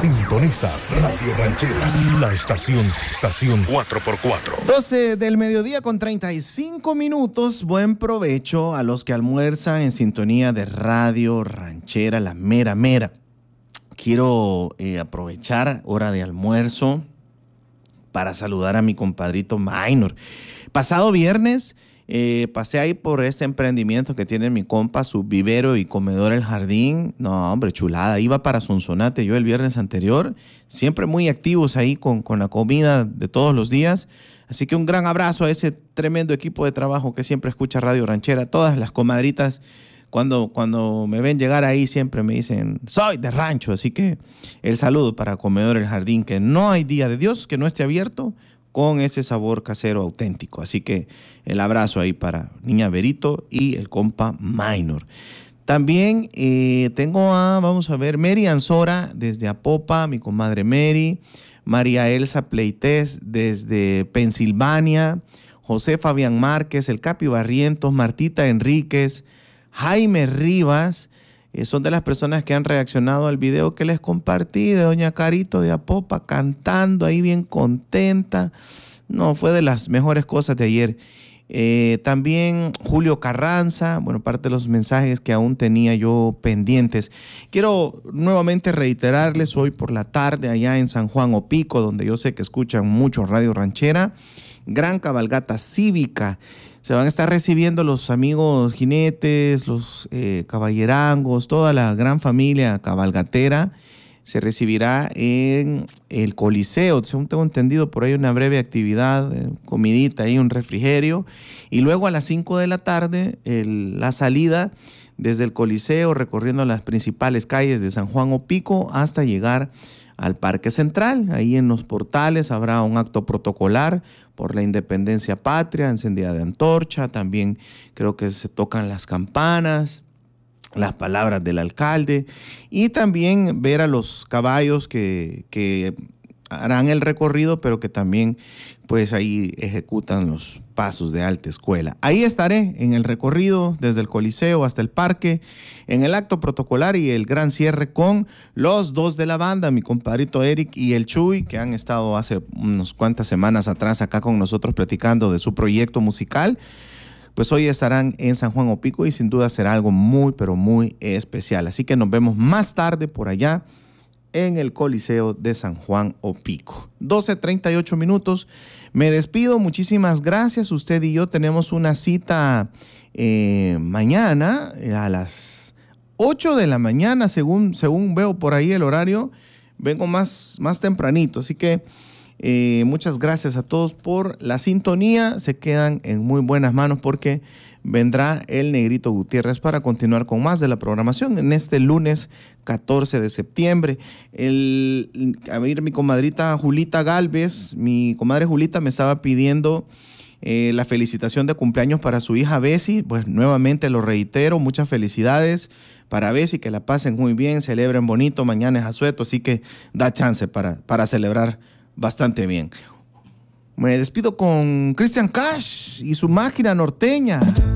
Sintonizas Radio Ranchera, la estación 4x4. 12 del mediodía con 35 minutos. Buen provecho a los que almuerzan en sintonía de Radio Ranchera, la mera mera. Quiero aprovechar hora de almuerzo para saludar a mi compadrito Minor. Pasado viernes pasé ahí por este emprendimiento que tiene mi compa, su vivero y comedor El Jardín. No, hombre, chulada. Iba para Sonsonate yo el viernes anterior. Siempre muy activos ahí con la comida de todos los días. Así que un gran abrazo a ese tremendo equipo de trabajo que siempre escucha Radio Ranchera. Todas las comadritas, cuando me ven llegar ahí, siempre me dicen, soy de rancho. Así que el saludo para Comedor El Jardín, que no hay día de Dios que no esté abierto con ese sabor casero auténtico. Así que el abrazo ahí para Niña Berito y el compa Minor. También tengo vamos a ver, Mary Ansora desde Apopa, mi comadre Mary, María Elsa Pleites desde Pensilvania, José Fabián Márquez, el Capi Barrientos, Martita Enríquez, Jaime Rivas, son de las personas que han reaccionado al video que les compartí de Doña Carito de Apopa cantando ahí bien contenta. No, fue de las mejores cosas de ayer. También Julio Carranza, bueno, parte de los mensajes que aún tenía yo pendientes. Quiero nuevamente reiterarles hoy por la tarde allá en San Juan Opico, donde yo sé que escuchan mucho Radio Ranchera, gran cabalgata cívica. Se van a estar recibiendo los amigos jinetes, los caballerangos, toda la gran familia cabalgatera. Se recibirá en el Coliseo. Según tengo entendido, por ahí una breve actividad, comidita y un refrigerio. Y luego a las 5 de la tarde, la salida desde el Coliseo, recorriendo las principales calles de San Juan Opico hasta llegar al Parque Central. Ahí en los portales habrá un acto protocolar por la independencia patria, encendida de antorcha. También creo que se tocan las campanas, las palabras del alcalde, y también ver a los caballos que harán el recorrido, pero que también pues ahí ejecutan los pasos de alta escuela. Ahí estaré en el recorrido desde el Coliseo hasta el parque, en el acto protocolar y el gran cierre con los dos de la banda, mi compadrito Eric y el Chuy, que han estado hace unas cuantas semanas atrás acá con nosotros platicando de su proyecto musical. Pues hoy estarán en San Juan Opico y sin duda será algo muy, pero muy especial. Así que nos vemos más tarde por allá en el Coliseo de San Juan Opico. 12:38 minutos. Me despido. Muchísimas gracias. Usted y yo tenemos una cita mañana a las 8 de la mañana, según veo por ahí el horario. Vengo más tempranito. Así que muchas gracias a todos por la sintonía. Se quedan en muy buenas manos porque vendrá el Negrito Gutiérrez para continuar con más de la programación en este lunes 14 de septiembre. A ver, mi comadrita Julita Galvez, mi comadre Julita me estaba pidiendo la felicitación de cumpleaños para su hija Bessie. Pues nuevamente lo reitero, muchas felicidades para Bessie, que la pasen muy bien, celebren bonito, mañana es asueto, así que da chance para celebrar bastante bien. Me despido con Cristian Cash y su máquina norteña.